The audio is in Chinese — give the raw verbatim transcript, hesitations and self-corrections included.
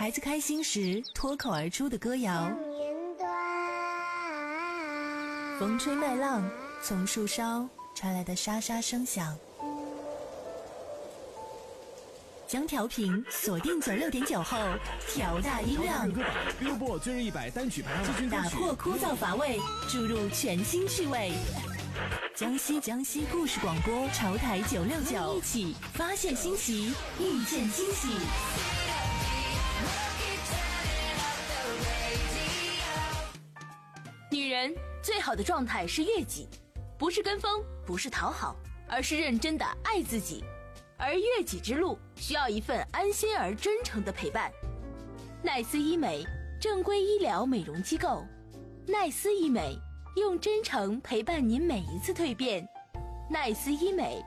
孩子开心时脱口而出的歌谣，风吹麦浪，从树梢传来的沙沙声响。将调频锁定九六点九后，调大音量。 Billboard 最热一百单曲排行榜， 打破枯燥乏味，注入全新趣味。江西江西故事广播潮台九六九，一起发现新奇，遇见惊喜。 女人最好的状态是悦己，不是跟风，不是讨好，而是认真的爱自己。而悦己之路需要一份安心而真诚的陪伴。奈斯医美，正规医疗美容机构。奈斯医美，用真诚陪伴您每一次蜕变。奈斯医美，